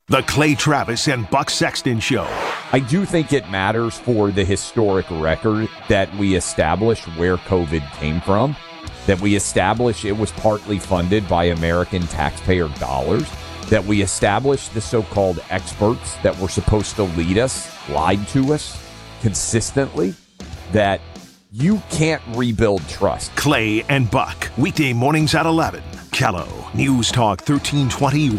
The Clay Travis and Buck Sexton Show. I do think it matters for the historic record that we establish where COVID came from, that we establish it was partly funded by American taxpayer dollars, that we establish the so-called experts that were supposed to lead us, lied to us consistently, that you can't rebuild trust. Clay and Buck, weekday mornings at 11. Kello, News Talk 1320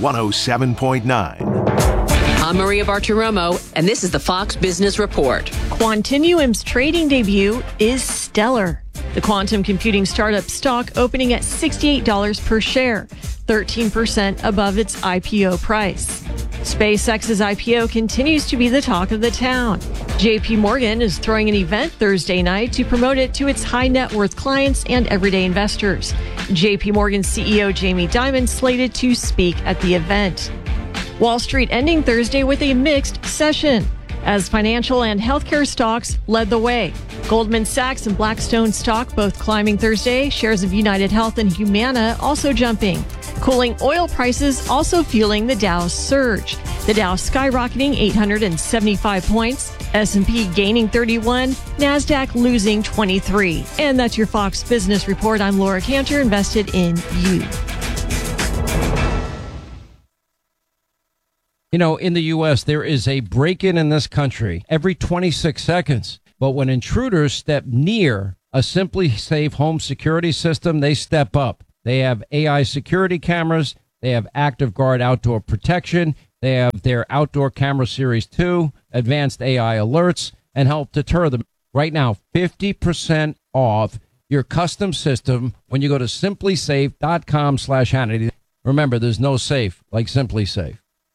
107.9. I'm Maria Bartiromo, and this is the Fox Business Report. Quantinuum's trading debut is stellar. The quantum computing startup stock opening at $68 per share, 13% above its IPO price. SpaceX's IPO continues to be the talk of the town. JP Morgan is throwing an event Thursday night to promote it to its high net worth clients and everyday investors. JP Morgan CEO Jamie Dimon slated to speak at the event. Wall Street ending Thursday with a mixed session as financial and healthcare stocks led the way. Goldman Sachs and Blackstone stock both climbing Thursday, shares of United Health and Humana also jumping. Cooling oil prices also fueling the Dow's surge. The Dow skyrocketing 875 points, S&P gaining 31, NASDAQ losing 23. And that's your Fox Business Report. I'm Laura Cantor, invested in you. You know, in the U.S., there is a break-in in this country every 26 seconds. But when intruders step near a Simply Safe home security system, they step up. They have AI security cameras. They have Active Guard outdoor protection. They have their Outdoor Camera Series 2, advanced AI alerts, and help deter them. Right now, 50% off your custom system when you go to simplysafe.com/Hannity. Remember, there's no safe like Simply Safe.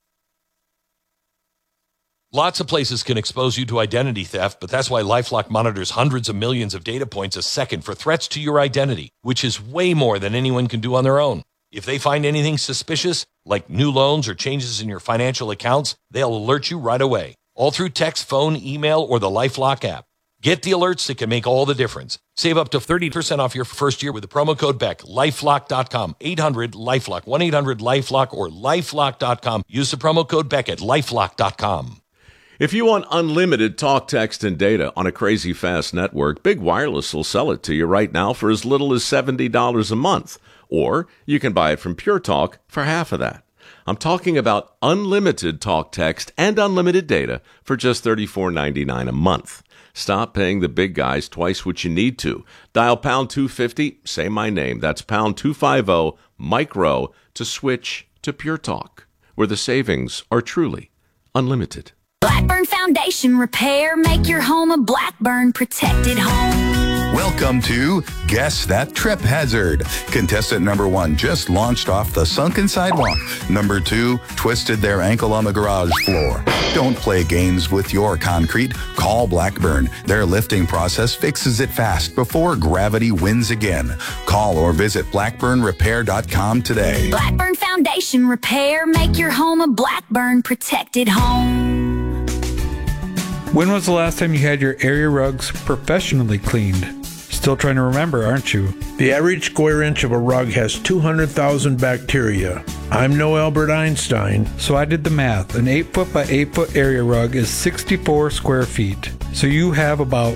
Lots of places can expose you to identity theft, but that's why LifeLock monitors hundreds of millions of data points a second for threats to your identity, which is way more than anyone can do on their own. If they find anything suspicious, like new loans or changes in your financial accounts, they'll alert you right away, all through text, phone, email, or the LifeLock app. Get the alerts that can make all the difference. Save up to 30% off your first year with the promo code BECK. LifeLock.com, 800-LifeLock, 1-800-LifeLock, or LifeLock.com. Use the promo code BECK at LifeLock.com. If you want unlimited talk, text, and data on a crazy fast network, Big Wireless will sell it to you right now for as little as $70 a month. Or you can buy it from Pure Talk for half of that. I'm talking about unlimited talk, text, and unlimited data for just $34.99 a month. Stop paying the big guys twice what you need to. Dial pound 250, say my name. That's pound 250 micro to switch to Pure Talk, where the savings are truly unlimited. Blackburn Foundation Repair. Make your home a Blackburn protected home. Welcome to Guess That Trip Hazard. Contestant number 1 just launched off the sunken sidewalk. Number 2 twisted their ankle on the garage floor. Don't play games with your concrete. Call Blackburn. Their lifting process fixes it fast before gravity wins again. Call or visit blackburnrepair.com today. Blackburn Foundation Repair. Make your home a Blackburn protected home. When was the last time you had your area rugs professionally cleaned? Still trying to remember, aren't you? The average square inch of a rug has 200,000 bacteria. I'm no Albert Einstein. So I did the math. An 8-foot by 8-foot area rug is 64 square feet. So you have about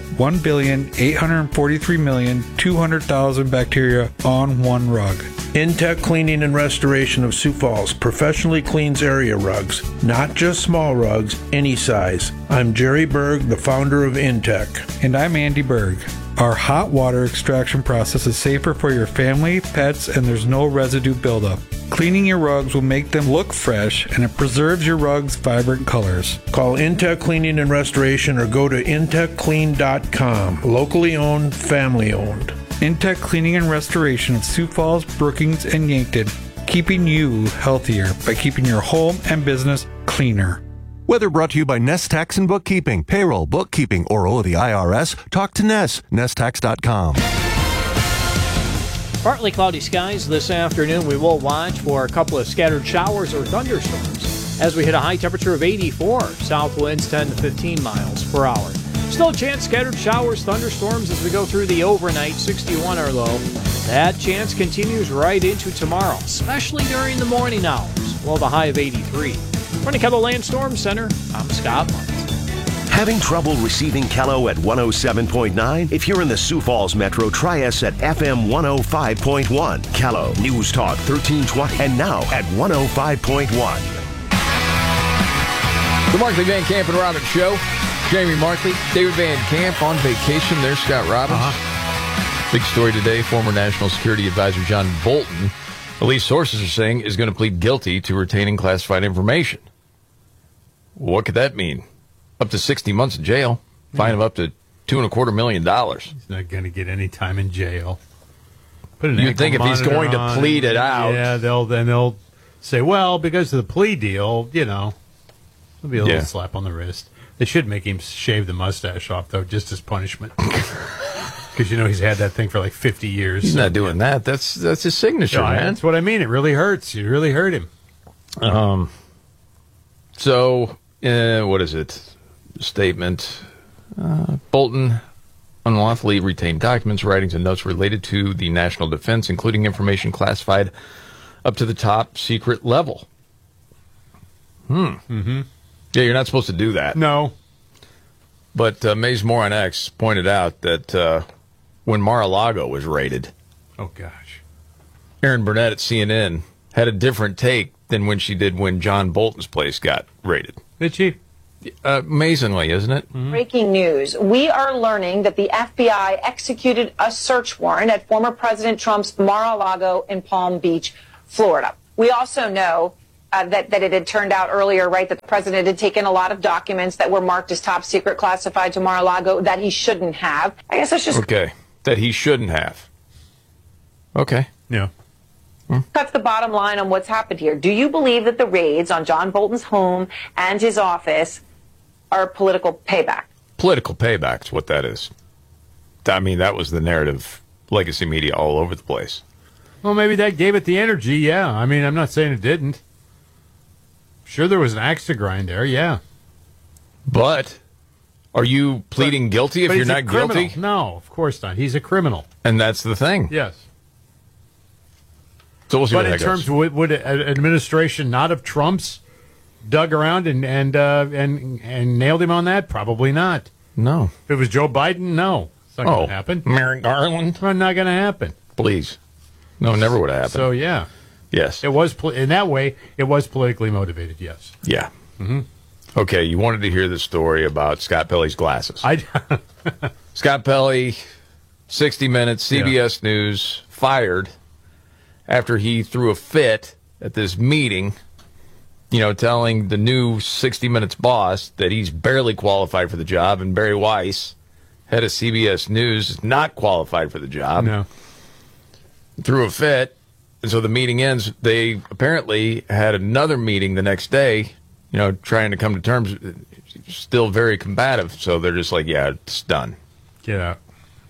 1,843,200,000 bacteria on one rug. Intech Cleaning and Restoration of Sioux Falls professionally cleans area rugs, not just small rugs, any size. I'm Jerry Berg, the founder of Intech. And I'm Andy Berg. Our hot water extraction process is safer for your family, pets, and there's no residue buildup. Cleaning your rugs will make them look fresh, and it preserves your rug's vibrant colors. Call Intech Cleaning and Restoration or go to intechclean.com. Locally owned, family owned. Intech Cleaning and Restoration of Sioux Falls, Brookings, and Yankton, keeping you healthier by keeping your home and business cleaner. Weather brought to you by Ness Tax and Bookkeeping. Payroll, bookkeeping, or owe the IRS? Talk to Ness. NessTax.com. Partly cloudy skies this afternoon. We will watch for a couple of scattered showers or thunderstorms as we hit a high temperature of 84. South winds 10 to 15 miles per hour. Still a chance scattered showers, thunderstorms as we go through the overnight. 61 our low. That chance continues right into tomorrow, especially during the morning hours. We'll have a high of 83. From the KELOLAND Storm Center, I'm Scott Martin. Having trouble receiving Kello at 107.9? If you're in the Sioux Falls Metro, try us at FM 105.1. Kello News Talk 1320 and now at 105.1. The Markley, Van Camp and Robbins Show. Jamie Markley, David Van Camp on vacation. There's Scott Robbins. Big story today. Former National Security Advisor John Bolton, at least sources are saying, is going to plead guilty to retaining classified information. What could that mean? Up to 60 months in jail. Fine him up to $2.25 million. He's not going to get any time in jail. You'd think if he's going to plead it out. Yeah, they'll say, well, because of the plea deal, there'll be a little slap on the wrist. They should make him shave the mustache off, though, just as punishment. Because, he's had that thing for like 50 years. He's not doing that. That's his signature, man. That's what I mean. It really hurts. You really hurt him. So, what is it? Statement. Bolton unlawfully retained documents, writings, and notes related to the national defense, including information classified up to the top secret level. Mm-hmm. Yeah, you're not supposed to do that. No. But Maze Moore on X pointed out that when Mar-a-Lago was raided, oh gosh, Erin Burnett at CNN had a different take than when she did when John Bolton's place got raided. Did she? Amazingly, isn't it? Mm-hmm. Breaking news. We are learning that the FBI executed a search warrant at former President Trump's Mar-a-Lago in Palm Beach, Florida. We also know that it had turned out earlier, right, that the president had taken a lot of documents that were marked as top secret classified to Mar-a-Lago that he shouldn't have. I guess that's just... Okay, that he shouldn't have. Okay. Yeah. Cuts the bottom line on what's happened here. Do you believe that the raids on John Bolton's home and his office are political payback? Political payback's what that is. I mean, that was the narrative, legacy media all over the place. Well, maybe that gave it the energy, yeah. I mean, I'm not saying it didn't. Sure, there was an axe to grind there, yeah. But are you pleading guilty if you're not guilty? No, of course not. He's a criminal. And that's the thing. Yes. So we'll see but what in terms of would an administration not of Trump's dug around and nailed him on that? Probably not. No. If it was Joe Biden, no. It's not going to happen. Merrick Garland? It's not going to happen. Please. No, never would have happened. So, yeah. Yes. It was, in that way, it was politically motivated, yes. Yeah. Mm-hmm. Okay, you wanted to hear the story about Scott Pelley's glasses. Scott Pelley, 60 Minutes, CBS News, fired after he threw a fit at this meeting, telling the new 60 Minutes boss that he's barely qualified for the job, and Barry Weiss, head of CBS News, is not qualified for the job. No. Threw a fit, and so the meeting ends. They apparently had another meeting the next day, trying to come to terms, still very combative, so they're just like, yeah, it's done. Get out.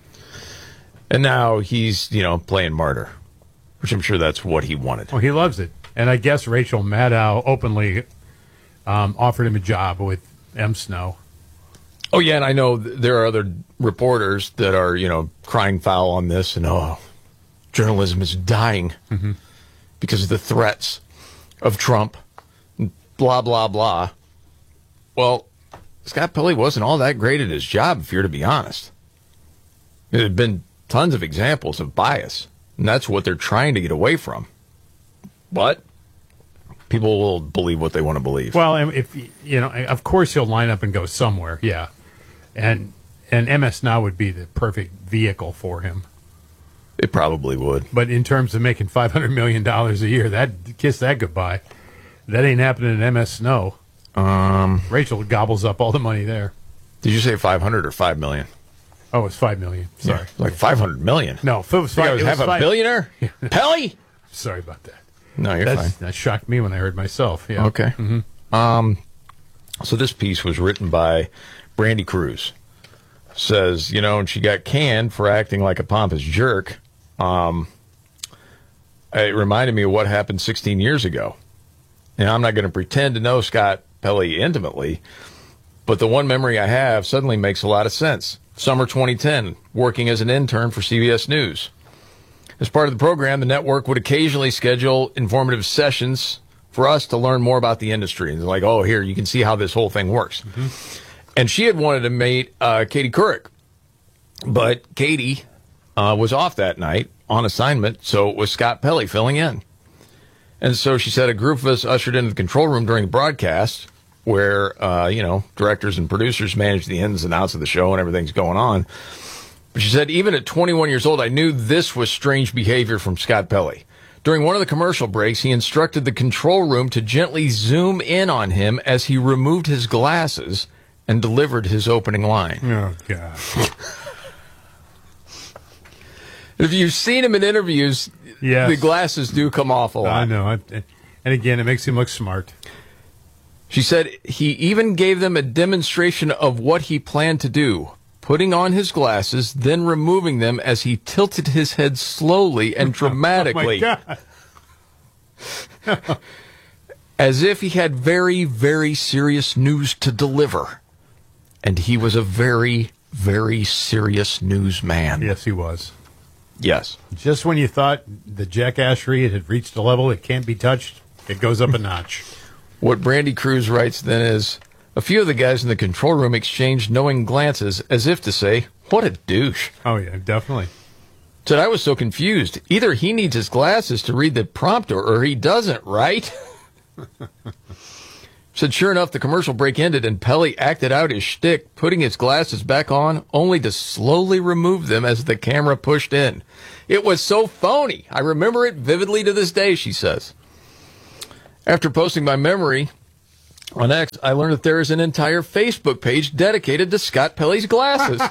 And now he's, playing martyr, which I'm sure that's what he wanted. Well, he loves it. And I guess Rachel Maddow openly offered him a job with M. Snow. Oh, yeah, and I know there are other reporters that are, crying foul on this, and, journalism is dying because of the threats of Trump, blah, blah, blah. Well, Scott Pelley wasn't all that great at his job, if you're to be honest. There have been tons of examples of bias, and that's what they're trying to get away from. But people will believe what they want to believe. Well, if of course he'll line up and go somewhere, yeah. And MS Now would be the perfect vehicle for him. It probably would. But in terms of making $500 million a year, kiss that goodbye. That ain't happening in MS Snow. Rachel gobbles up all the money there. Did you say 500 or 5 million? Oh, it's 5 million. Sorry. Yeah, like 500 million. No, if it was 5 million. Have a billionaire? Pelley? Sorry about that. No, you're fine. That shocked me when I heard myself. Yeah. Okay. Mm-hmm. So this piece was written by Brandy Cruz. Says, and she got canned for acting like a pompous jerk. It reminded me of what happened 16 years ago. And I'm not going to pretend to know Scott Pelley intimately, but the one memory I have suddenly makes a lot of sense. Summer 2010, working as an intern for CBS News. As part of the program, the network would occasionally schedule informative sessions for us to learn more about the industry. And like, oh, here, you can see how this whole thing works. And she had wanted to meet Katie Couric. But Katie was off that night on assignment, so it was Scott Pelley filling in. And so she said a group of us ushered into the control room during the broadcast where, directors and producers manage the ins and outs of the show and everything's going on. But she said, even at 21 years old, I knew this was strange behavior from Scott Pelley. During one of the commercial breaks, he instructed the control room to gently zoom in on him as he removed his glasses and delivered his opening line. Oh, God. If you've seen him in interviews, yes, the glasses do come off a lot. I know. And again, it makes him look smart. She said he even gave them a demonstration of what he planned to do, putting on his glasses, then removing them as he tilted his head slowly and dramatically. Oh, my God. As if he had very, very serious news to deliver. And he was a very, very serious newsman. Yes, he was. Yes. Just when you thought the jackassery had reached a level it can't be touched, it goes up a notch. What Brandy Cruz writes then is, a few of the guys in the control room exchanged knowing glances as if to say, what a douche. Oh, yeah, definitely. Said, I was so confused. Either he needs his glasses to read the prompter or he doesn't, right? Said, sure enough, the commercial break ended and Pelley acted out his shtick, putting his glasses back on, only to slowly remove them as the camera pushed in. It was so phony. I remember it vividly to this day, she says. After posting my memory on X, I learned that there is an entire Facebook page dedicated to Scott Pelley's glasses.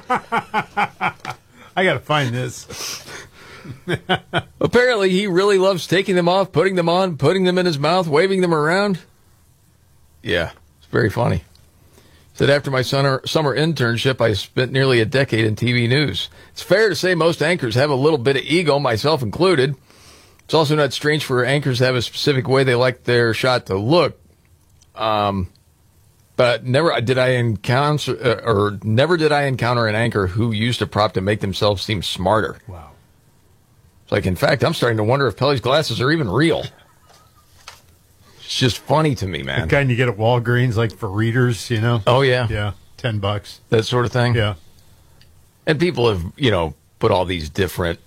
I got to find this. Apparently, he really loves taking them off, putting them on, putting them in his mouth, waving them around. Yeah, it's very funny. Said after my summer internship, I spent nearly a decade in TV news. It's fair to say most anchors have a little bit of ego, myself included. It's also not strange for anchors to have a specific way they like their shot to look. But never did I encounter an anchor who used a prop to make themselves seem smarter. Wow. It's like, in fact, I'm starting to wonder if Pelley's glasses are even real. It's just funny to me, man. The kind you get at Walgreens, like for readers, you know? Oh, yeah. Yeah, $10. That sort of thing? Yeah. And people have, put all these different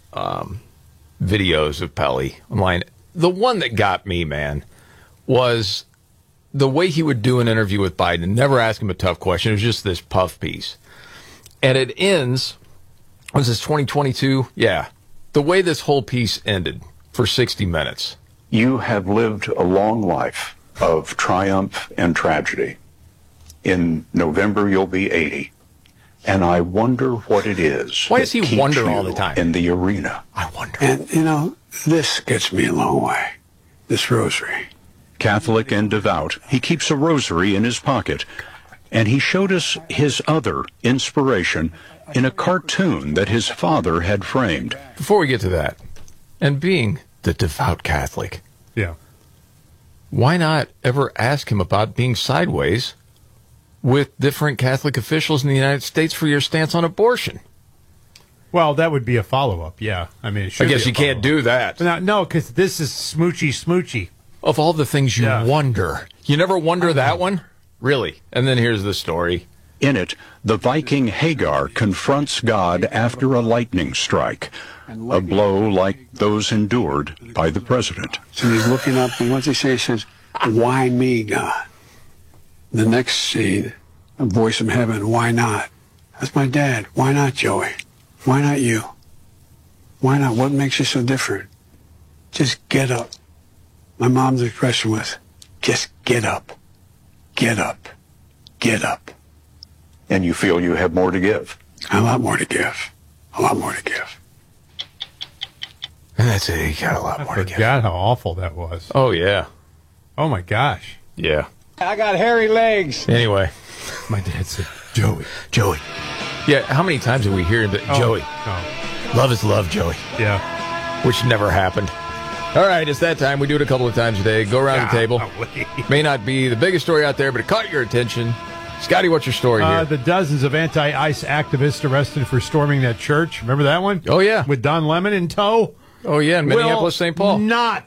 videos of Pelley online. The one that got me, man, was the way he would do an interview with Biden and never ask him a tough question. It was just this puff piece. And it ends, was this 2022? Yeah. The way this whole piece ended for 60 minutes. You have lived a long life of triumph and tragedy. In November, you'll be 80. And I wonder what it is. Why does he wonder all the time? In the arena. I wonder. And, this gets me a long way. This rosary. Catholic and devout, he keeps a rosary in his pocket. And he showed us his other inspiration in a cartoon that his father had framed. Before we get to that, and being the devout Catholic, yeah, why not ever ask him about being sideways with different Catholic officials in the United States for your stance on abortion? Well, that would be a follow-up, yeah. I mean, it should I guess be you can't do that. No, because this is smoochy. Of all the things you wonder, you never wonder that one? Really? And then here's the story. In it, the Viking Hagar confronts God after a lightning strike, a blow like those endured by the president. So he's looking up, and what's he say? He says, why me, God? The next scene, a voice from heaven, why not? That's my dad. Why not, Joey? Why not you? Why not? What makes you so different? Just get up. My mom's expression was, just get up. Get up. Get up. And you feel you have more to give? A lot more to give. A lot more to give. And that's it. You got a lot more to give. I forgot how awful that was. Oh, yeah. Oh, my gosh. Yeah. I got hairy legs. Anyway. My dad said, Joey. Yeah, how many times did we hear that? Joey. Oh. Love is love, Joey. Yeah. Which never happened. All right, it's that time. We do it a couple of times a day. Go around the table. May not be the biggest story out there, but it caught your attention. Scotty, what's your story here? The dozens of anti-ICE activists arrested for storming that church. Remember that one? Oh, yeah. With Don Lemon in tow? Oh, yeah, in Minneapolis, St. Paul. Not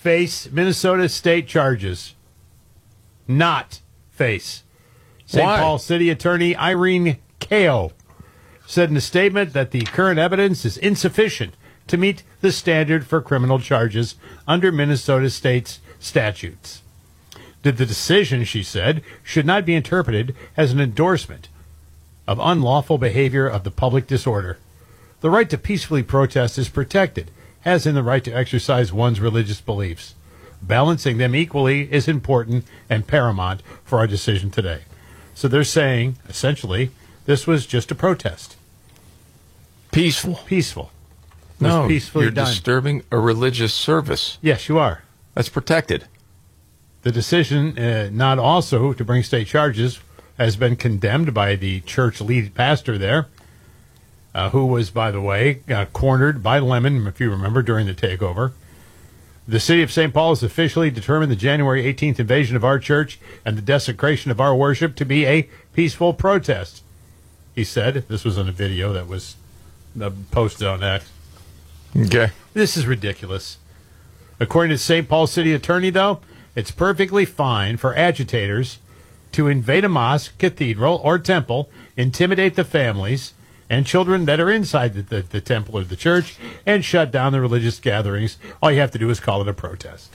face Minnesota state charges. Not face. St. Why? Paul City Attorney Irene Kao said in a statement that the current evidence is insufficient to meet the standard for criminal charges under Minnesota state's statutes. The decision, she said, should not be interpreted as an endorsement of unlawful behavior of the public disorder. The right to peacefully protest is protected, as in the right to exercise one's religious beliefs. Balancing them equally is important and paramount for our decision today. So they're saying, essentially, this was just a protest. Peaceful. Peaceful. It was No, peacefully you're done. disturbing a religious service. Yes, you are. That's protected. The decision not also to bring state charges has been condemned by the church lead pastor there, who was, by the way, cornered by Lemon, if you remember, during the takeover. The city of St. Paul has officially determined the January 18th invasion of our church and the desecration of our worship to be a peaceful protest, he said. This was on a video that was posted on X. Okay. This is ridiculous. According to St. Paul City Attorney, though, it's perfectly fine for agitators to invade a mosque, cathedral, or temple, intimidate the families and children that are inside the temple or the church, and shut down the religious gatherings. All you have to do is call it a protest.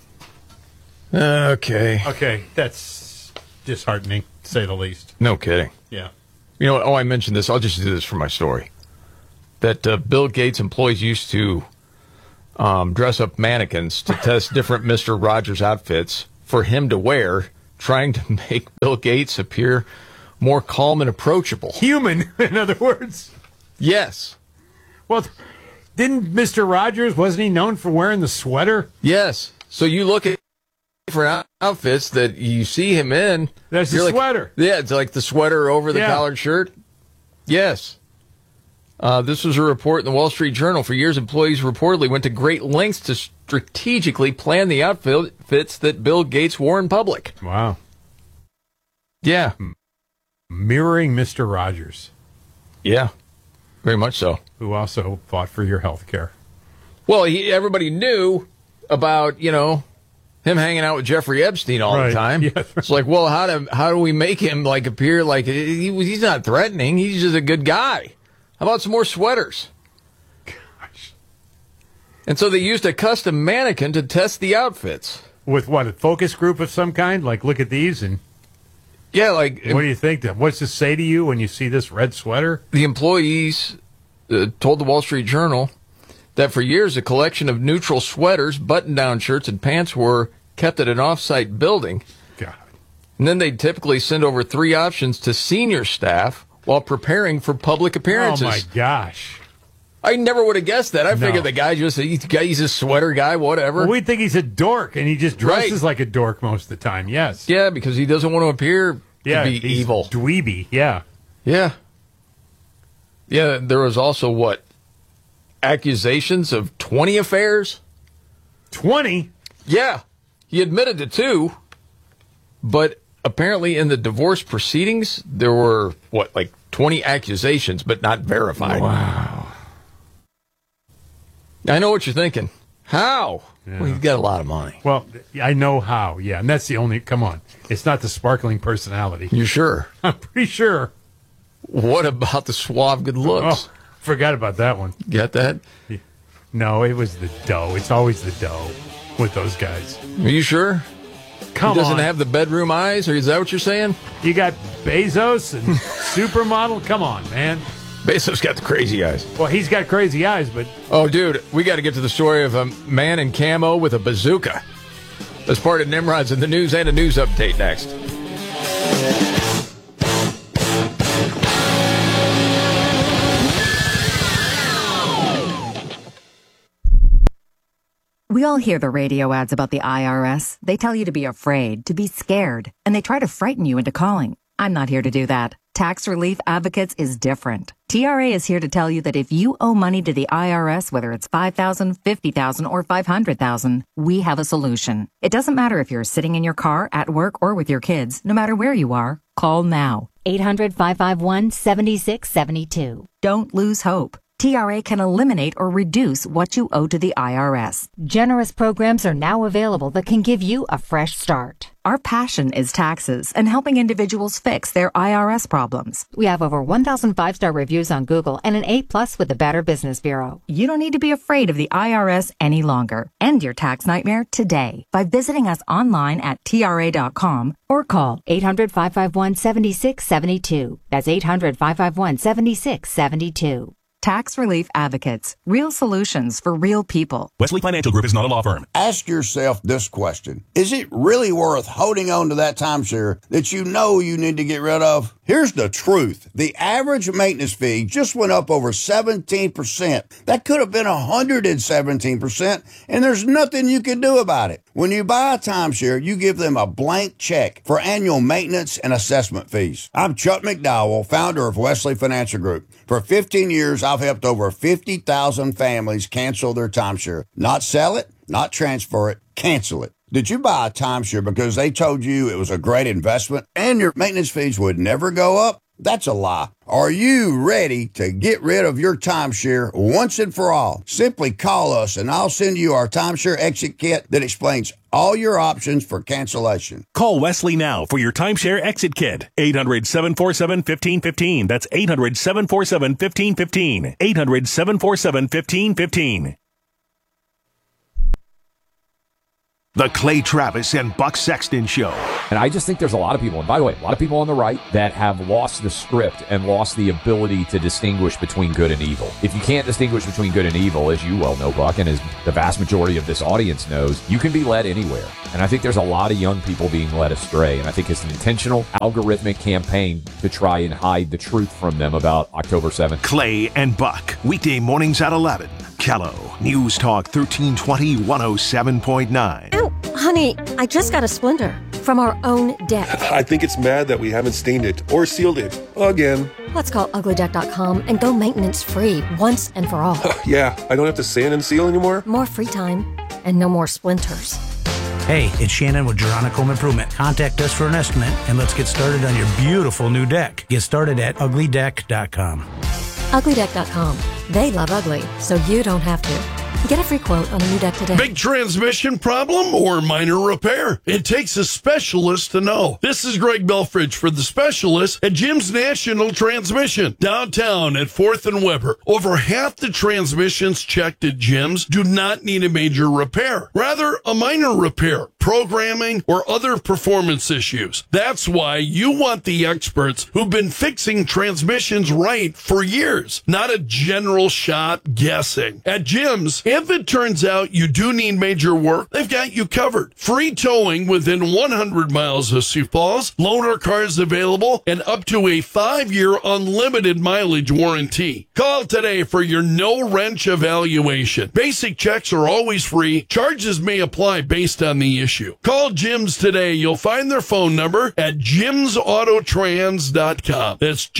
Okay. Okay, that's disheartening, to say the least. No kidding. Yeah. You know, I mentioned this. I'll just do this for my story. That Bill Gates employees used to dress up mannequins to test different Mr. Rogers outfits for him to wear, trying to make Bill Gates appear more calm and approachable. Human, in other words. Yes. Well, didn't Mr. Rogers, wasn't he known for wearing the sweater? Yes. So you look at different outfits that you see him in. There's the sweater. Yeah, it's like the sweater over the Yeah. collared shirt. Yes. This was a report in the Wall Street Journal. For years, employees reportedly went to great lengths to strategically plan the outfits that Bill Gates wore in public. Wow. Yeah. Mirroring Mr. Rogers. Yeah. Very much so. Who also fought for your health care. Well, everybody knew about, him hanging out with Jeffrey Epstein all Right. the time. Yeah. It's like, well, how do we make him appear like he's not threatening? He's just a good guy. How about some more sweaters? Gosh. And so they used a custom mannequin to test the outfits. With what, a focus group of some kind? Like, look at these and... Yeah, like... What do you think? What's this say to you when you see this red sweater? The employees told the Wall Street Journal that for years a collection of neutral sweaters, button-down shirts, and pants were kept at an off-site building. God. And then they'd typically send over 3 options to senior staff while preparing for public appearances. Oh, my gosh. I never would have guessed that. I figured the guy he's a sweater guy, whatever. Well, we think he's a dork, and he just dresses like a dork most of the time, yes. Yeah, because he doesn't want to appear to be he's evil. Dweeby, yeah. Yeah. Yeah, there was also, accusations of 20 affairs? 20? Yeah. He admitted to 2, but apparently in the divorce proceedings, there were, 20 accusations, but not verified. Wow. I know what you're thinking. How? Yeah. Well, he's got a lot of money. Well, I know how, yeah. And that's the only... Come on. It's not the sparkling personality. You sure? I'm pretty sure. What about the suave good looks? Oh, forgot about that one. Get that? No, it was the dough. It's always the dough with those guys. Are you sure? Come on. He doesn't have the bedroom eyes, or is that what you're saying? You got Bezos and Supermodel? Come on, man. Bezos got the crazy eyes. Well, he's got crazy eyes, but... Oh, dude, we got to get to the story of a man in camo with a bazooka. As part of Nimrod's in the news and a news update next. We all hear the radio ads about the IRS. They tell you to be afraid, to be scared, and they try to frighten you into calling. I'm not here to do that. Tax Relief Advocates is different. TRA is here to tell you that if you owe money to the IRS, whether it's $5,000, $50,000, or $500,000, we have a solution. It doesn't matter if you're sitting in your car, at work, or with your kids. No matter where you are, call now. 800-551-7672. Don't lose hope. TRA can eliminate or reduce what you owe to the IRS. Generous programs are now available that can give you a fresh start. Our passion is taxes and helping individuals fix their IRS problems. We have over 1,000 5-star reviews on Google and an A+ with the Better Business Bureau. You don't need to be afraid of the IRS any longer. End your tax nightmare today by visiting us online at TRA.com or call 800-551-7672. That's 800-551-7672. Tax Relief Advocates. Real solutions for real people. Wesley Financial Group is not a law firm. Ask yourself this question. Is it really worth holding on to that timeshare that you know you need to get rid of? Here's the truth. The average maintenance fee just went up over 17%. That could have been 117%, and there's nothing you can do about it. When you buy a timeshare, you give them a blank check for annual maintenance and assessment fees. I'm Chuck McDowell, founder of Wesley Financial Group. For 15 years, I've helped over 50,000 families cancel their timeshare. Not sell it, not transfer it, cancel it. Did you buy a timeshare because they told you it was a great investment and your maintenance fees would never go up? That's a lie. Are you ready to get rid of your timeshare once and for all? Simply call us and I'll send you our timeshare exit kit that explains all your options for cancellation. Call Wesley now for your timeshare exit kit. 800-747-1515. That's 800-747-1515. 800-747-1515. The Clay Travis and Buck Sexton Show. And I just think there's a lot of people, and by the way, a lot of people on the right that have lost the script and lost the ability to distinguish between good and evil. If you can't distinguish between good and evil, as you well know, Buck, and as the vast majority of this audience knows, you can be led anywhere. And I think there's a lot of young people being led astray. And I think it's an intentional algorithmic campaign to try and hide the truth from them about October 7th. Clay and Buck, weekday mornings at 11. Kello, News Talk 1320 107.9. Oh, honey, I just got a splinter from our own deck. I think it's mad that we haven't stained it or sealed it again. Let's call uglydeck.com and go maintenance free once and for all. Yeah, I don't have to sand and seal anymore. More free time and no more splinters. Hey, it's Shannon with Gerontic Home Improvement. Contact us for an estimate and let's get started on your beautiful new deck. Get started at uglydeck.com. Uglydeck.com. They love ugly, so you don't have to. Get a free quote on a new deck today. Big transmission problem or minor repair? It takes a specialist to know. This is Greg Belfridge for the specialist at Jim's National Transmission, downtown at 4th and Weber. Over half the transmissions checked at Jim's do not need a major repair, rather a minor repair, programming, or other performance issues. That's why you want the experts who've been fixing transmissions right for years, not a general shot guessing. At Jim's, if it turns out you do need major work, they've got you covered. Free towing within 100 miles of Sioux Falls, loaner cars available, and up to a 5-year unlimited mileage warranty. Call today for your no-wrench evaluation. Basic checks are always free. Charges may apply based on the issue. Call Jim's today. You'll find their phone number at jimsautotrans.com. That's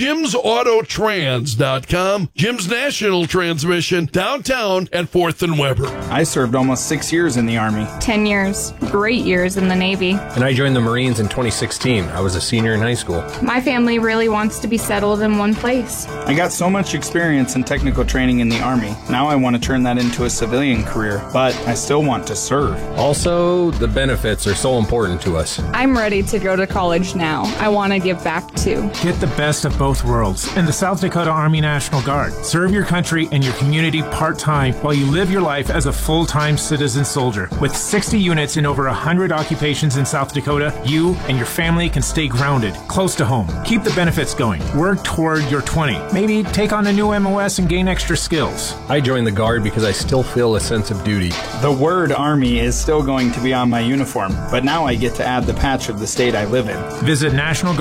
jimsautotrans.com. Jim's National Transmission, downtown at 4th and Weber. I served almost 6 years in the Army. 10 years. Great years in the Navy. And I joined the Marines in 2016. I was a senior in high school. My family really wants to be settled in one place. I got so much experience and technical training in the Army. Now I want to turn that into a civilian career, but I still want to serve. Also, the benefits are so important to us. I'm ready to go to college now. I want to give back too. Get the best of both worlds in the South Dakota Army National Guard. Serve your country and your community part-time while you live your life as a full-time citizen soldier. With 60 units in over 100 occupations in South Dakota, you and your family can stay grounded, close to home. Keep the benefits going. Work toward your 20. Maybe take on a new MOS and gain extra skills. I joined the Guard because I still feel a sense of duty. The word Army is still going to be on my uniform, but now I get to add the patch of the state I live in. Visit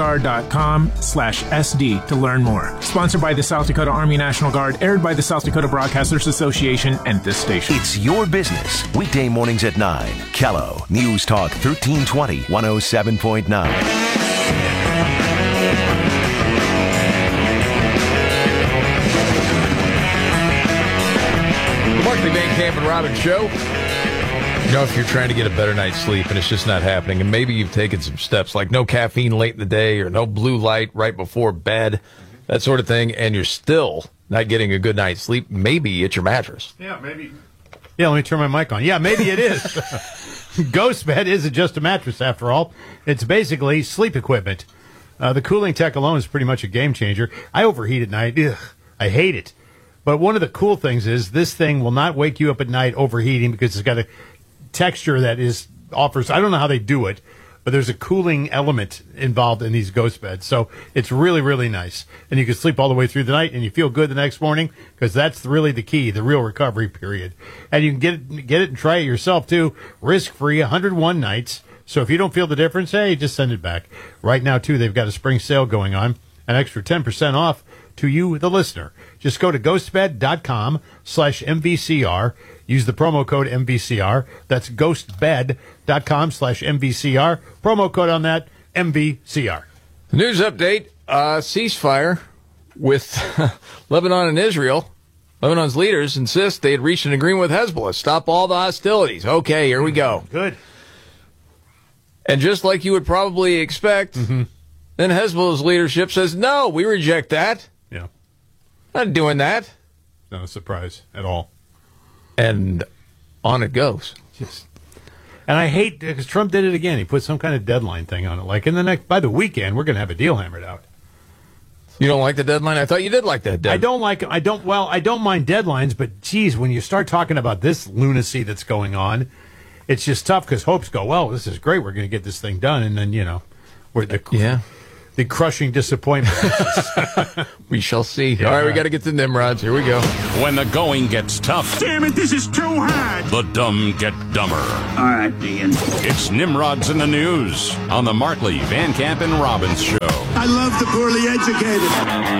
nationalguard.com/SD to learn more. Sponsored by the South Dakota Army National Guard, aired by the South Dakota Broadcasters Association and this station. It's your business. Weekday mornings at 9. Kello, News Talk 1320 107.9. Markley, Van Camp and Robbins Show. You know, if you're trying to get a better night's sleep and it's just not happening, and maybe you've taken some steps like no caffeine late in the day or no blue light right before bed, that sort of thing, and you're still not getting a good night's sleep, maybe it's your mattress. Yeah, maybe. Yeah, let me turn my mic on. Yeah, maybe it is. GhostBed isn't just a mattress, after all. It's basically sleep equipment. The cooling tech alone is pretty much a game changer. I overheat at night. Ugh, I hate it. But one of the cool things is this thing will not wake you up at night overheating because it's got a texture that offers, I don't know how they do it, but there's a cooling element involved in these ghost beds. So it's really, really nice. And you can sleep all the way through the night and you feel good the next morning because that's really the key, the real recovery period. And you can get it and try it yourself too, risk-free, 101 nights. So if you don't feel the difference, hey, just send it back. Right now too, they've got a spring sale going on, an extra 10% off to you, the listener. Just go to ghostbed.com/MVCR. Use the promo code MVCR. That's ghostbed.com/MVCR. Promo code on that, MVCR. News update, ceasefire with Lebanon and Israel. Lebanon's leaders insist they had reached an agreement with Hezbollah. Stop all the hostilities. Okay, here we go. Good. And just like you would probably expect, then Hezbollah's leadership says, no, we reject that. Yeah. Not doing that. Not a surprise at all. And on it goes. And I hate, because Trump did it again. He put some kind of deadline thing on it. Like by the weekend, we're going to have a deal hammered out. You don't like the deadline? I thought you did like that deadline. I don't mind deadlines, but geez, when you start talking about this lunacy that's going on, it's just tough because hopes go, well, this is great. We're going to get this thing done. And then, we're the crushing disappointment. We shall see. Yeah, all right, we got to get to Nimrods. Here we go. When the going gets tough. Damn it, this is too hard. The dumb get dumber. All right, Ian. It's Nimrods in the News on the Markley, Van Camp, and Robbins Show. I love the poorly educated.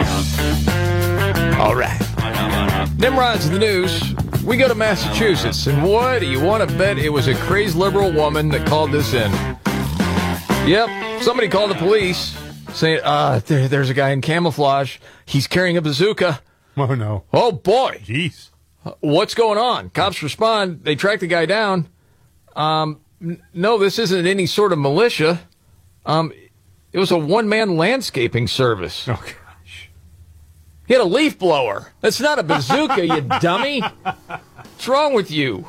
All right. Nimrods in the News. We go to Massachusetts, and what do you want to bet it was a crazed liberal woman that called this in? Yep, somebody called the police saying, there's a guy in camouflage. He's carrying a bazooka. Oh, no. Oh, boy. Jeez. What's going on? Cops respond. They track the guy down. No, this isn't any sort of militia. It was a one-man landscaping service. Oh, gosh. He had a leaf blower. That's not a bazooka, you dummy. What's wrong with you?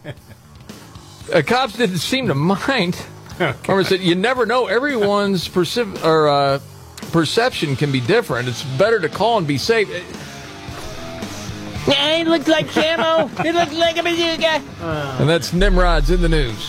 Cops didn't seem to mind. Or said, you never know. Everyone's perception can be different. It's better to call and be safe. It looks like camo. It looks like a bazooka. And that's Nimrods in the News.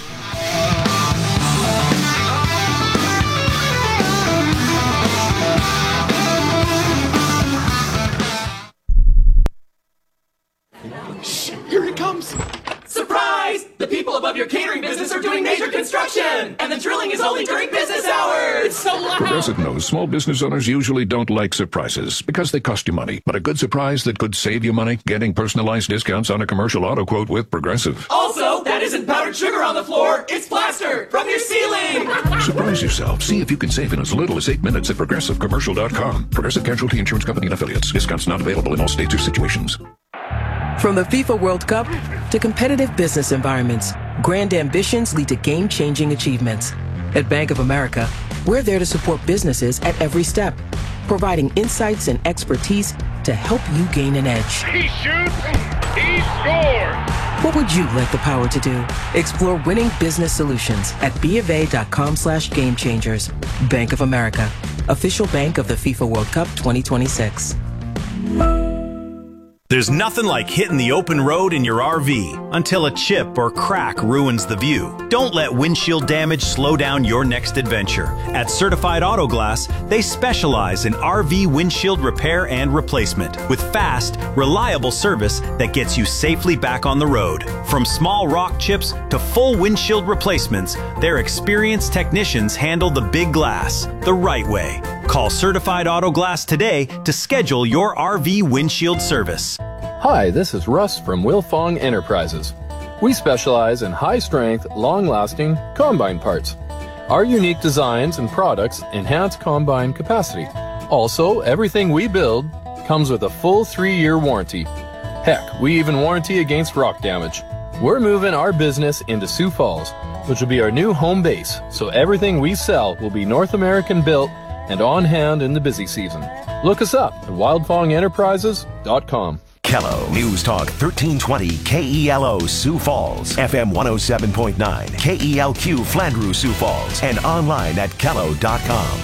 Here it comes. Surprise! The people above your catering business are doing major construction, and the drilling is only during business hours. It's so loud. Progressive knows small business owners usually don't like surprises because they cost you money. But a good surprise that could save you money, getting personalized discounts on a commercial auto quote with Progressive. Also, that isn't powdered sugar on the floor. It's plaster from your ceiling. Surprise yourself. See if you can save in as little as 8 minutes at ProgressiveCommercial.com. Progressive Casualty Insurance Company and Affiliates. Discounts not available in all states or situations. From the FIFA World Cup to competitive business environments, grand ambitions lead to game-changing achievements. At Bank of America, we're there to support businesses at every step, providing insights and expertise to help you gain an edge. He shoots, he scores. What would you like the power to do? Explore winning business solutions at BofA.com/gamechangers. Bank of America, official bank of the FIFA World Cup 2026. There's nothing like hitting the open road in your RV until a chip or crack ruins the view. Don't let windshield damage slow down your next adventure. At Certified Auto Glass, they specialize in RV windshield repair and replacement with fast, reliable service that gets you safely back on the road. From small rock chips to full windshield replacements, their experienced technicians handle the big glass the right way. Call Certified Auto Glass today to schedule your RV windshield service. Hi, this is Russ from Wilfong Enterprises. We specialize in high-strength, long-lasting combine parts. Our unique designs and products enhance combine capacity. Also, everything we build comes with a full 3-year warranty. Heck, we even warranty against rock damage. We're moving our business into Sioux Falls, which will be our new home base, so everything we sell will be North American built and on hand in the busy season. Look us up at wildfongenterprises.com. Kello News Talk 1320 KELO Sioux Falls, FM 107.9 KELQ Flandreau Sioux Falls, and online at kello.com.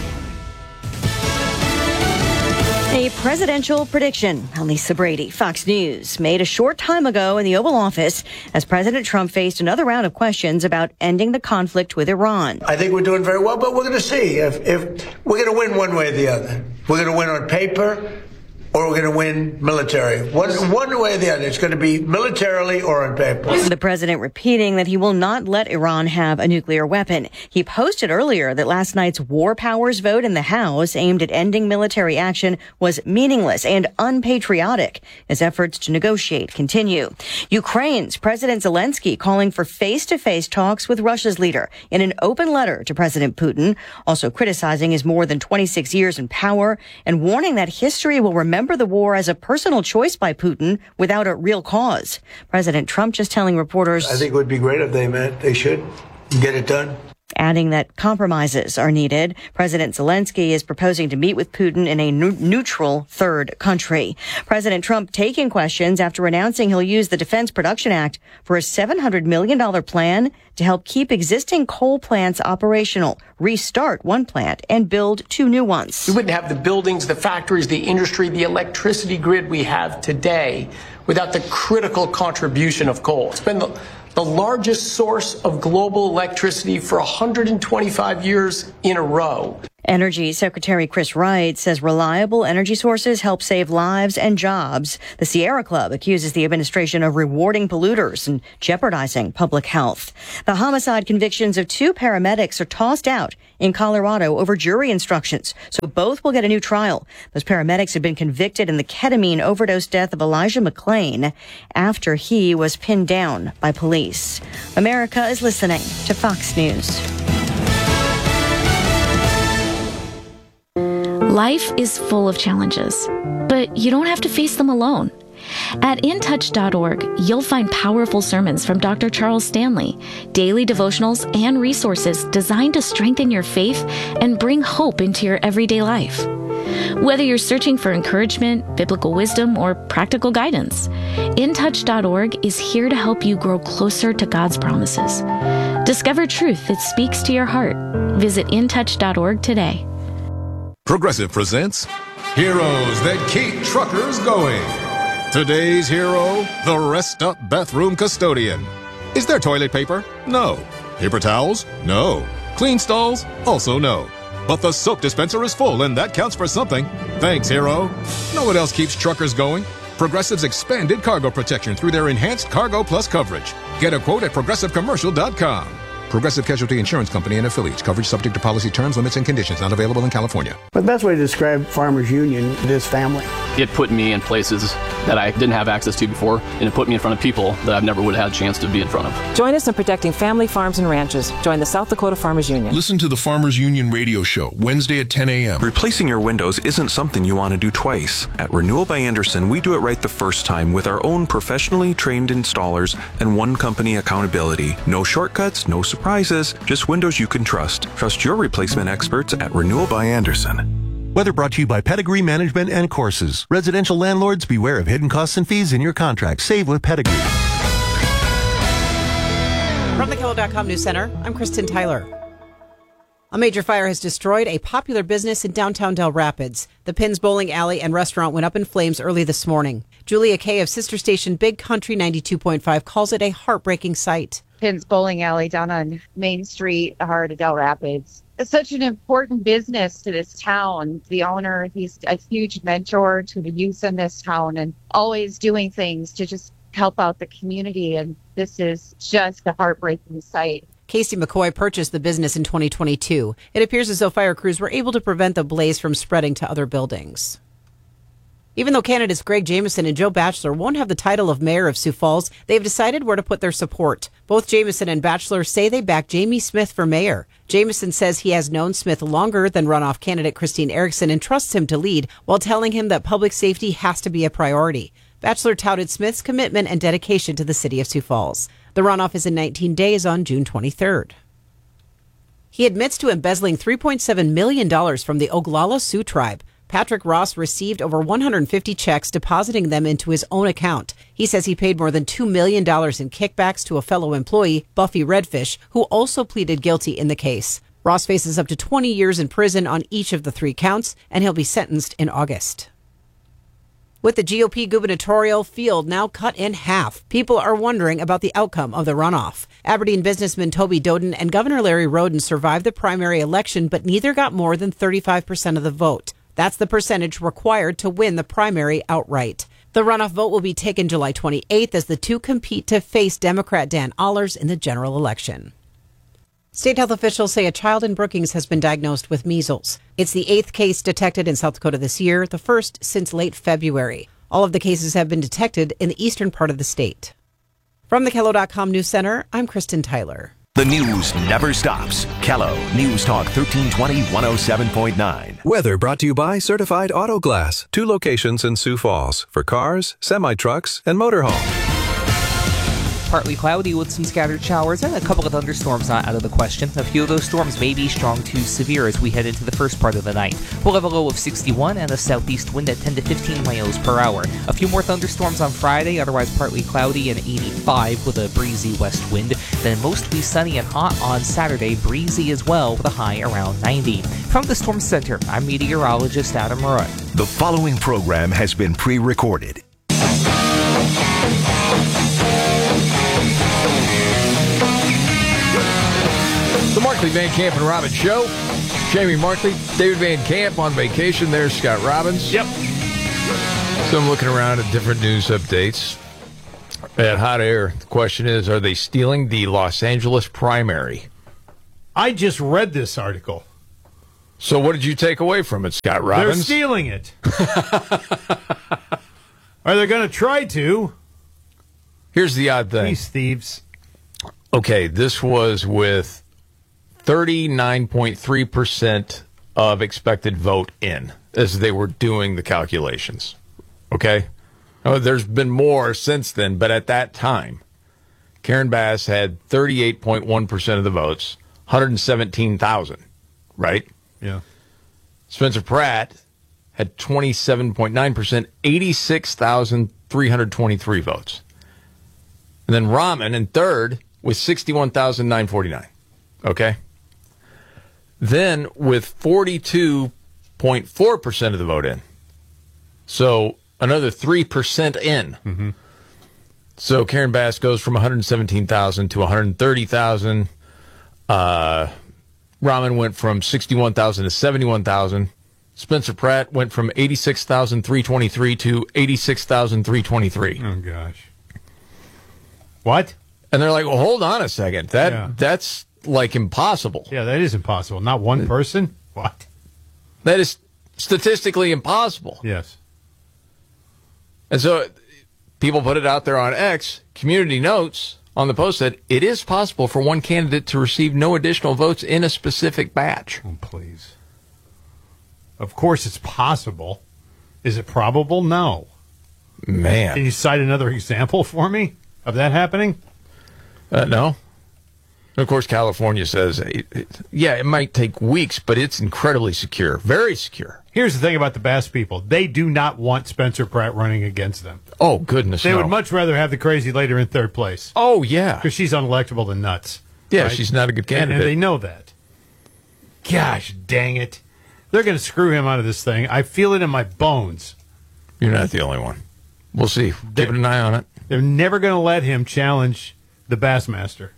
A presidential prediction. Lisa Brady, Fox News, made a short time ago in the Oval Office as President Trump faced another round of questions about ending the conflict with Iran. I think we're doing very well, but we're going to see if we're going to win one way or the other. We're going to win on paper, or we're going to win military. One way or the other. It's going to be militarily or on paper. The president repeating that he will not let Iran have a nuclear weapon. He posted earlier that last night's war powers vote in the House aimed at ending military action was meaningless and unpatriotic as efforts to negotiate continue. Ukraine's President Zelensky calling for face-to-face talks with Russia's leader in an open letter to President Putin, also criticizing his more than 26 years in power and warning that history will remember the war as a personal choice by Putin without a real cause. President Trump just telling reporters, I think it would be great if they met. They should get it done. Adding that compromises are needed. President Zelensky is proposing to meet with Putin in a neutral third country. President Trump taking questions after announcing he'll use the Defense Production Act for a $700 million plan to help keep existing coal plants operational, restart one plant, and build 2 new ones. We wouldn't have the buildings, the factories, the industry, the electricity grid we have today without the critical contribution of coal. It's been the largest source of global electricity for 125 years in a row. Energy Secretary Chris Wright says reliable energy sources help save lives and jobs. The Sierra Club accuses the administration of rewarding polluters and jeopardizing public health. The homicide convictions of 2 paramedics are tossed out in Colorado over jury instructions, so both will get a new trial. Those paramedics have been convicted in the ketamine overdose death of Elijah McClain after he was pinned down by police. America is listening to Fox News. Life is full of challenges, but you don't have to face them alone. At intouch.org, you'll find powerful sermons from Dr. Charles Stanley, daily devotionals, and resources designed to strengthen your faith and bring hope into your everyday life. Whether you're searching for encouragement, biblical wisdom, or practical guidance, intouch.org is here to help you grow closer to God's promises. Discover truth that speaks to your heart. Visit intouch.org today. Progressive presents Heroes That Keep Truckers Going. Today's hero, the Rest Up Bathroom Custodian. Is there toilet paper? No. Paper towels? No. Clean stalls? Also no. But the soap dispenser is full, and that counts for something. Thanks, hero. Know what else keeps truckers going? Progressive's expanded cargo protection through their enhanced Cargo Plus coverage. Get a quote at progressivecommercial.com. Progressive Casualty Insurance Company and affiliates. Coverage subject to policy terms, limits, and conditions. Not available in California. The best way to describe Farmers Union is family. It put me in places that I didn't have access to before, and it put me in front of people that I've never would have had a chance to be in front of. Join us in protecting family farms and ranches. Join the South Dakota Farmers Union. Listen to the Farmers Union radio show, Wednesday at 10 a.m. Replacing your windows isn't something you want to do twice. At Renewal by Andersen, we do it right the first time with our own professionally trained installers and one company accountability. No shortcuts, no surprises, just windows you can trust. Trust your replacement experts at Renewal by Andersen. Weather brought to you by Pedigree Management and Courses. Residential landlords, beware of hidden costs and fees in your contract. Save with Pedigree. From the KELO.com News Center, I'm Kristen Tyler. A major fire has destroyed a popular business in downtown Del Rapids. The Pins Bowling Alley and restaurant went up in flames early this morning. Julia Kay of sister station Big Country 92.5 calls it a heartbreaking sight. Pins Bowling Alley down on Main Street, the heart of Del Rapids. It's such an important business to this town. The owner, he's a huge mentor to the youth in this town and always doing things to just help out the community. And this is just a heartbreaking sight. Casey McCoy purchased the business in 2022. It appears as though fire crews were able to prevent the blaze from spreading to other buildings. Even though candidates Greg Jamieson and Joe Batchelor won't have the title of mayor of Sioux Falls, they've decided where to put their support. Both Jamieson and Batchelor say they back Jamie Smith for mayor. Jamieson says he has known Smith longer than runoff candidate Christine Erickson and trusts him to lead, while telling him that public safety has to be a priority. Batchelor touted Smith's commitment and dedication to the city of Sioux Falls. The runoff is in 19 days on June 23rd. He admits to embezzling $3.7 million from the Oglala Sioux tribe. Patrick Ross received over 150 checks, depositing them into his own account. He says he paid more than $2 million in kickbacks to a fellow employee, Buffy Redfish, who also pleaded guilty in the case. Ross faces up to 20 years in prison on each of the 3 counts, and he'll be sentenced in August. With the GOP gubernatorial field now cut in half, people are wondering about the outcome of the runoff. Aberdeen businessman Toby Doden and Governor Larry Roden survived the primary election, but neither got more than 35% of the vote. That's the percentage required to win the primary outright. The runoff vote will be taken July 28th as the two compete to face Democrat Dan Allers in the general election. State health officials say a child in Brookings has been diagnosed with measles. It's the 8th case detected in South Dakota this year, the first since late February. All of the cases have been detected in the eastern part of the state. From the KELO.com News Center, I'm Kristen Tyler. The news never stops. KELO News Talk 1320 107.9. Weather brought to you by Certified Auto Glass. 2 locations in Sioux Falls for cars, semi-trucks, and motorhomes. Partly cloudy with some scattered showers and a couple of thunderstorms not out of the question. A few of those storms may be strong to severe as we head into the first part of the night. We'll have a low of 61 and a southeast wind at 10 to 15 miles per hour. A few more thunderstorms on Friday, otherwise partly cloudy and 85 with a breezy west wind. Then mostly sunny and hot on Saturday, breezy as well with a high around 90. From the Storm Center, I'm meteorologist Adam Roy. The following program has been pre-recorded. The Markley, Van Camp, and Robbins Show. Jamie Markley, David Van Camp on vacation. There's Scott Robbins. Yep. So I'm looking around at different news updates. At Hot Air, the question is, are they stealing the Los Angeles primary? I just read this article. So what did you take away from it, Scott Robbins? They're stealing it. Are they going to try to? Here's the odd thing. These thieves. Okay, this was with 39.3% of expected vote in as they were doing the calculations. Okay? Now, there's been more since then, but at that time, Karen Bass had 38.1% of the votes, 117,000, right? Yeah. Spencer Pratt had 27.9%, 86,323 votes. And then Rahman in third with 61,949. Okay? Then with 42.4% of the vote in. So another 3% in. Mm-hmm. So Karen Bass goes from 117,000 to 130,000. Rahman went from 61,000 to 71,000. Spencer Pratt went from 86,323 to 86,323. Oh, gosh. What? And they're like, well, hold on a second. That's like impossible. Yeah, that is impossible. Not one person? What? That is statistically impossible. Yes. And so people put it out there on X. Community Notes on the post said, it is possible for one candidate to receive no additional votes in a specific batch. Oh, please. Of course it's possible. Is it probable? No. Man. Can you cite another example for me of that happening? No. Of course, California says, it might take weeks, but it's incredibly secure. Very secure. Here's the thing about the Bass people. They do not want Spencer Pratt running against them. Oh, goodness, They would much rather have the crazy lady in third place. Oh, yeah. Because she's unelectable than nuts. Yeah, right? she's not a good candidate. And they know that. Gosh, dang it. They're going to screw him out of this thing. I feel it in my bones. You're not the only one. We'll see. Keep an eye on it. They're never going to let him challenge the Bassmaster.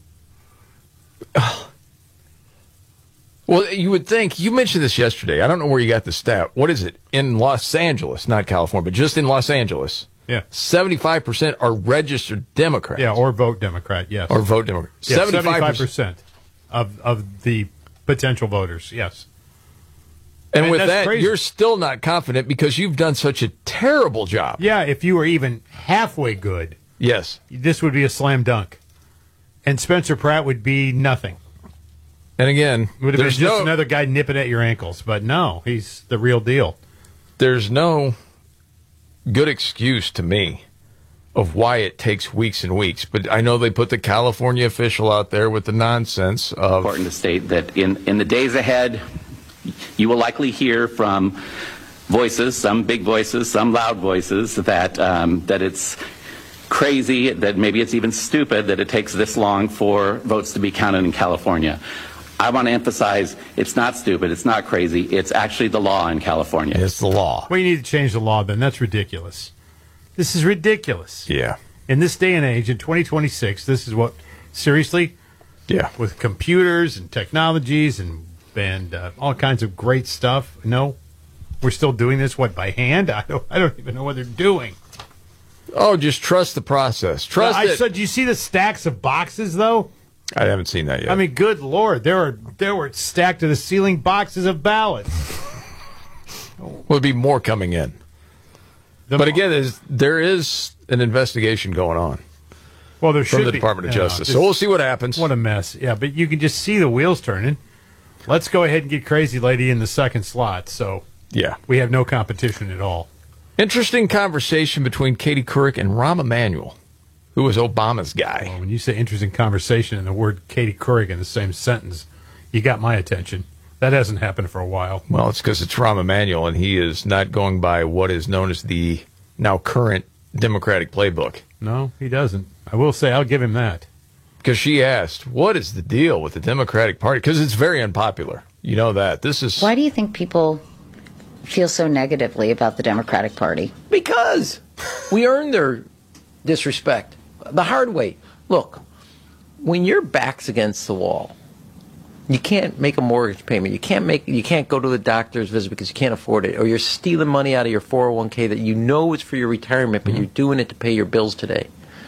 Well, you would think, you mentioned this yesterday. I don't know where you got the stat. What is it? In Los Angeles, not California, but just in Los Angeles. Yeah. 75% are registered Democrats. Yeah, or vote Democrat, yes. Or vote Democrat. Yeah, 75% of the potential voters, yes. And with that, crazy. You're still not confident because you've done such a terrible job. Yeah, if you were even halfway good, yes, this would be a slam dunk. And Spencer Pratt would be nothing. And again, would have been just another guy nipping at your ankles. But no, he's the real deal. There's no good excuse to me of why it takes weeks and weeks. But I know they put the California official out there with the nonsense of... Important to state that in the days ahead, you will likely hear from voices, some big voices, some loud voices, that it's crazy, that maybe it's even stupid that it takes this long for votes to be counted in California. I want to emphasize it's not stupid, it's not crazy, it's actually the law in California. It's the law. Well, you need to change the law then. That's ridiculous. This is ridiculous. Yeah. In this day and age, in 2026, this is what, seriously? Yeah. With computers and technologies and all kinds of great stuff. No? We're still doing this, what, by hand? I don't even know what they're doing. Oh, just trust the process. Trust it. So, do you see the stacks of boxes, though? I haven't seen that yet. I mean, good Lord. There were stacked to the ceiling boxes of ballots. Will be more coming in. But again, there is an investigation going on. Well, there from should the be. Department of Justice. So we'll see what happens. What a mess. Yeah, but you can just see the wheels turning. Let's go ahead and get Crazy Lady in the second slot. So yeah, we have no competition at all. Interesting conversation between Katie Couric and Rahm Emanuel, who was Obama's guy. Well, when you say interesting conversation and the word Katie Couric in the same sentence, you got my attention. That hasn't happened for a while. Well, it's because it's Rahm Emanuel, and he is not going by what is known as the now current Democratic playbook. No, he doesn't. I will say I'll give him that. Because she asked, what is the deal with the Democratic Party? Because it's very unpopular. You know that. Why do you think people feel so negatively about the Democratic Party? Because we earned their disrespect the hard way. Look, when your back's against the wall, you can't make a mortgage payment. You can't go to the doctor's visit because you can't afford it, or you're stealing money out of your 401k that you know is for your retirement, but you're doing it to pay your bills today.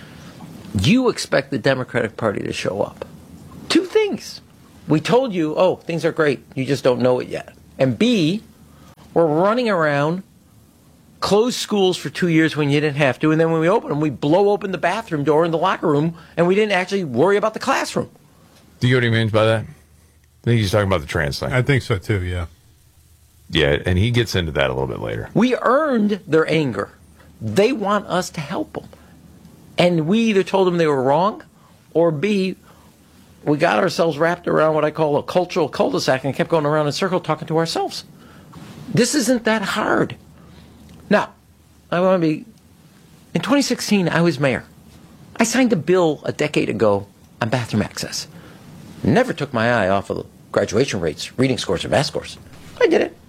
You expect the Democratic Party to show up. Two things. We told you, oh, things are great. You just don't know it yet. And B, we're running around, close schools for 2 years when you didn't have to, and then when we open them, we blow open the bathroom door in the locker room, and we didn't actually worry about the classroom. Do you know what he means by that? I think he's talking about the trans thing. I think so, too, yeah. Yeah, and he gets into that a little bit later. We earned their anger. They want us to help them. And we either told them they were wrong, or B, we got ourselves wrapped around what I call a cultural cul-de-sac and kept going around in a circle talking to ourselves. This isn't that hard. Now, I want to be... In 2016, I was mayor. I signed a bill a decade ago on bathroom access. Never took my eye off of the graduation rates, reading scores, or math scores. I did it.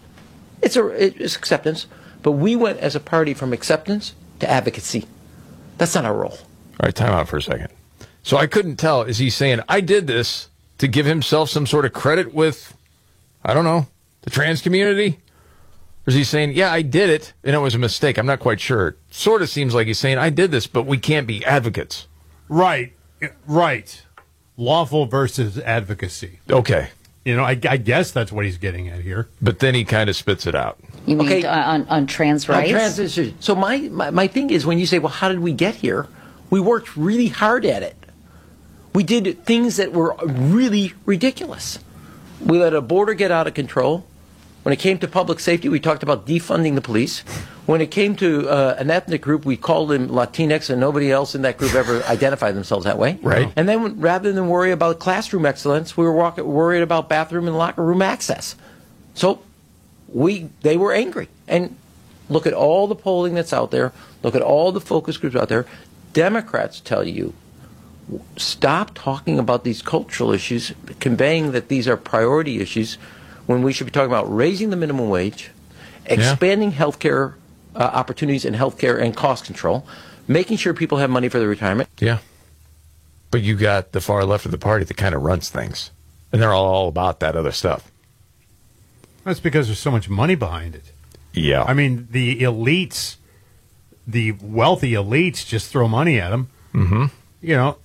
It's acceptance. But we went as a party from acceptance to advocacy. That's not our role. All right, time out for a second. So I couldn't tell. Is he saying, I did this to give himself some sort of credit with, I don't know, the trans community? Or is he saying, yeah, I did it, and it was a mistake? I'm not quite sure. It sort of seems like he's saying, I did this, but we can't be advocates. Right. Lawful versus advocacy. Okay. You know, I guess that's what he's getting at here. But then he kind of spits it out. You mean on trans rights? On trans issues. So my thing is, when you say, well, how did we get here? We worked really hard at it. We did things that were really ridiculous. We let a border get out of control. When it came to public safety, we talked about defunding the police. When it came to an ethnic group, we called them Latinx, and nobody else in that group ever identified themselves that way. Right. And then rather than worry about classroom excellence, we were worried about bathroom and locker room access. So they were angry. And look at all the polling that's out there. Look at all the focus groups out there. Democrats tell you, stop talking about these cultural issues, conveying that these are priority issues, when we should be talking about raising the minimum wage, expanding health care opportunities in health care and cost control, making sure people have money for their retirement. Yeah. But you got the far left of the party that kind of runs things. And they're all about that other stuff. That's because there's so much money behind it. Yeah. I mean, the elites, the wealthy elites just throw money at them. Mm-hmm. You know,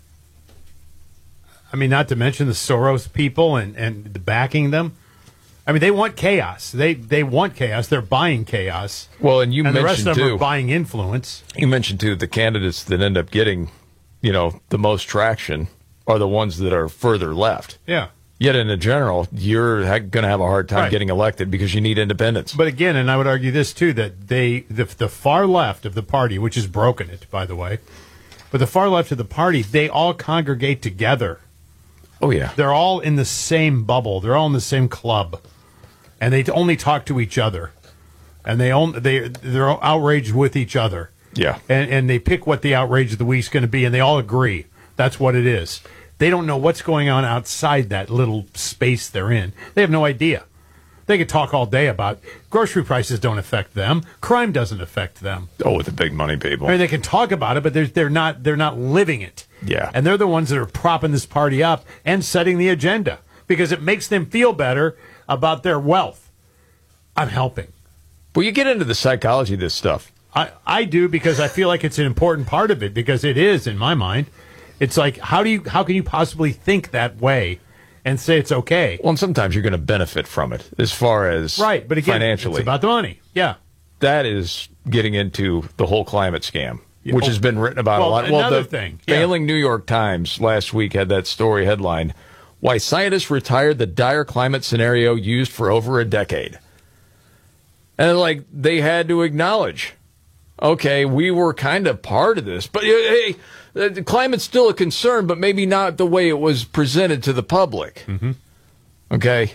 I mean, not to mention the Soros people and backing them. I mean, they want chaos. They want chaos. They're buying chaos. Well, and the rest of them too, are buying influence. You mentioned, too, the candidates that end up getting, the most traction are the ones that are further left. Yeah. Yet in a general, you're going to have a hard time getting elected because you need independence. But again, and I would argue this too, that the far left of the party, which has broken it, by the way, but the far left of the party, they all congregate together. Oh, yeah. They're all in the same bubble. They're all in the same club. And they only talk to each other. And they're outraged with each other. Yeah. And they pick what the outrage of the week's going to be, and they all agree. That's what it is. They don't know what's going on outside that little space they're in. They have no idea. They could talk all day about grocery prices don't affect them. Crime doesn't affect them. Oh, with the big money people. I mean, they can talk about it, but they're not living it. Yeah. And they're the ones that are propping this party up and setting the agenda because it makes them feel better about their wealth. I'm helping. Well, you get into the psychology of this stuff. I do because I feel like it's an important part of it because it is in my mind. It's like, how can you possibly think that way and say it's okay? Well, and sometimes you're going to benefit from it as far as but again, financially. It's about the money. Yeah. That is getting into the whole climate scam, which has been written about a lot. Another thing. Failing New York Times last week had that story headline, Why Scientists Retired the Dire Climate Scenario Used for Over a Decade. And like they had to acknowledge, okay, we were kind of part of this, but hey, the climate's still a concern, but maybe not the way it was presented to the public. Mm-hmm. Okay.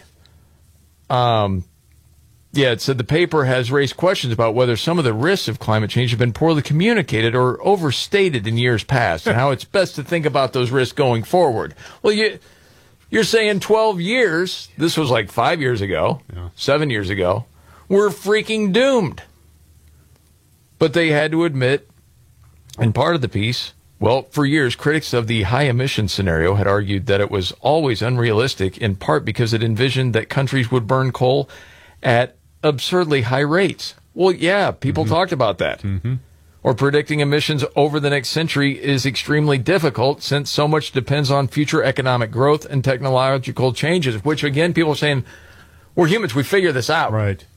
Yeah, it said the paper has raised questions about whether some of the risks of climate change have been poorly communicated or overstated in years past, and how it's best to think about those risks going forward. Well, you're saying 12 years, this was like 5 years ago, 7 years ago, we're freaking doomed. But they had to admit, in part of the piece, well, for years, critics of the high emission scenario had argued that it was always unrealistic, in part because it envisioned that countries would burn coal at absurdly high rates. Well, yeah, people talked about that. Mm-hmm. Or predicting emissions over the next century is extremely difficult since so much depends on future economic growth and technological changes, which, again, people are saying, we're humans, we figure this out. Right.